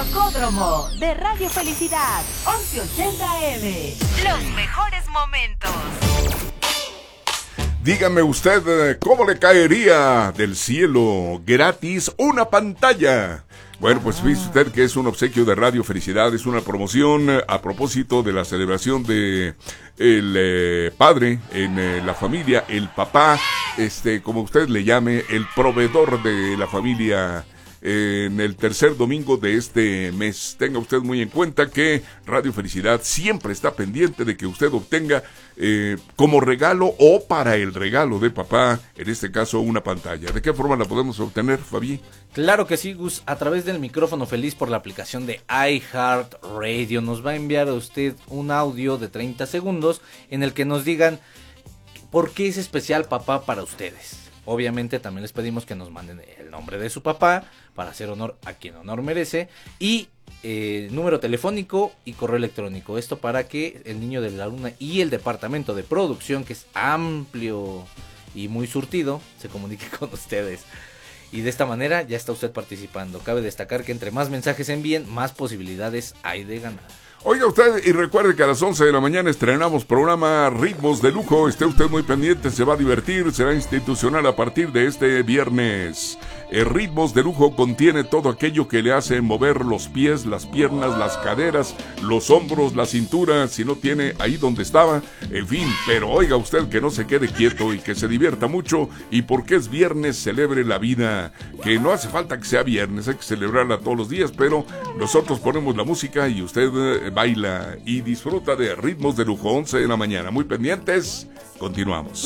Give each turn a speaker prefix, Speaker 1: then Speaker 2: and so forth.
Speaker 1: Rocódromo de Radio Felicidad, 1180 AM. Los mejores momentos.
Speaker 2: Dígame usted, ¿cómo le caería del cielo gratis una pantalla? Bueno, pues fíjese usted que es un obsequio de Radio Felicidad, es una promoción a propósito de la celebración de el padre en la familia, el papá, como usted le llame, el proveedor de la familia en el tercer domingo de este mes. Tenga usted muy en cuenta que Radio Felicidad siempre está pendiente de que usted obtenga como regalo o para el regalo de papá, en este caso una pantalla. ¿De qué forma la podemos obtener, Fabi?
Speaker 3: Claro que sí, Gus, a través del micrófono feliz por la aplicación de iHeartRadio. Nos va a enviar a usted un audio de 30 segundos en el que nos digan por qué es especial papá para ustedes. Obviamente también les pedimos que nos manden el nombre de su papá para hacer honor a quien honor merece y número telefónico y correo electrónico. Esto para que el niño de la luna y el departamento de producción, que es amplio y muy surtido, se comunique con ustedes. Y de esta manera ya está usted participando. Cabe destacar que entre más mensajes envíen, más posibilidades hay de ganar.
Speaker 2: Oiga usted, y recuerde que a las 11 de la mañana estrenamos programa Ritmos de Lujo. Esté usted muy pendiente, se va a divertir, será institucional a partir de este viernes. Ritmos de Lujo contiene todo aquello que le hace mover los pies, las piernas, las caderas, los hombros, la cintura, si no tiene ahí donde estaba, en fin. Pero oiga usted que no se quede quieto y que se divierta mucho, y porque es viernes, celebre la vida, que no hace falta que sea viernes, hay que celebrarla todos los días, pero nosotros ponemos la música y usted baila y disfruta de Ritmos de Lujo, 11 de la mañana. Muy pendientes, continuamos.